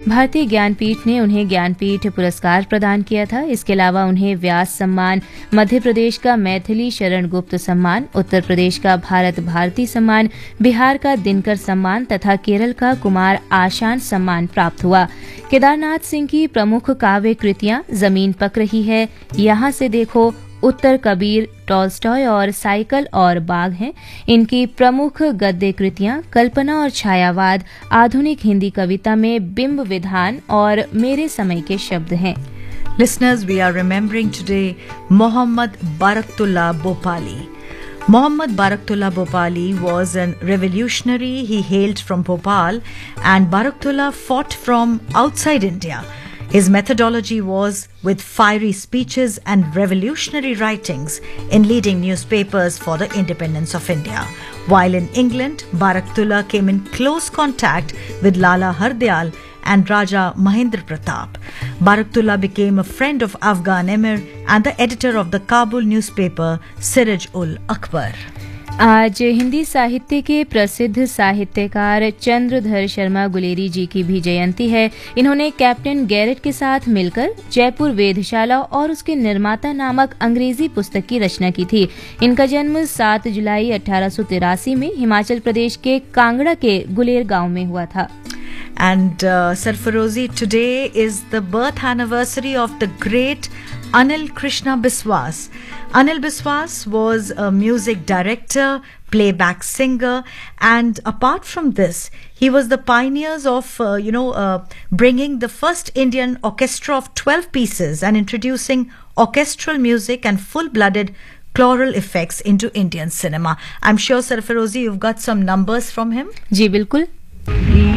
भारतीय ज्ञानपीठ ने उन्हें ज्ञानपीठ पुरस्कार प्रदान किया था। इसके अलावा उन्हें व्यास सम्मान, मध्य प्रदेश का मैथिली शरण गुप्त सम्मान, उत्तर प्रदेश का भारत भारती सम्मान, बिहार का दिनकर सम्मान तथा केरल का कुमार आशान सम्मान प्राप्त हुआ। केदारनाथ सिंह की प्रमुख काव्य कृतियां जमीन पक रही है, यहाँ से देखो, उत्तर कबीर, टॉल्स्टॉय और साइकिल और बाग हैं। इनकी प्रमुख गद्य कृतियां कल्पना और छायावाद, आधुनिक हिंदी कविता में बिंब विधान और मेरे समय के शब्द हैं। Listeners, we are remembering today Mohammad Baraktullah Bhopali. Mohammad Baraktullah Bhopali was a revolutionary. He hailed from Bhopal, and Baraktullah fought from outside India. His methodology was with fiery speeches and revolutionary writings in leading newspapers for the independence of India. While in England, Baraktullah came in close contact with Lala Hardyal and Raja Mahendra Pratap. Baraktullah became a friend of Afghan Emir and the editor of the Kabul newspaper Siraj-ul-Akbar. आज हिंदी साहित्य के प्रसिद्ध साहित्यकार चंद्रधर शर्मा गुलेरी जी की भी जयंती है। इन्होंने captain Garrett के साथ मिलकर जयपुर वेधशाला और उसके निर्माता नामक अंग्रेजी पुस्तक की रचना की थी। इनका जन्म 7 जुलाई 1883 में हिमाचल प्रदेश के कांगड़ा के गुलेर गांव में हुआ था। And Sarfarozi, today is the birth anniversary of the great Anil Krishna Biswas. Anil Biswas was a music director, playback singer, and apart from this, he was the pioneers of, bringing the first Indian orchestra of 12 pieces and introducing orchestral music and full-blooded choral effects into Indian cinema. I'm sure, Sarfarozi, you've got some numbers from him? जी बिल्कुल।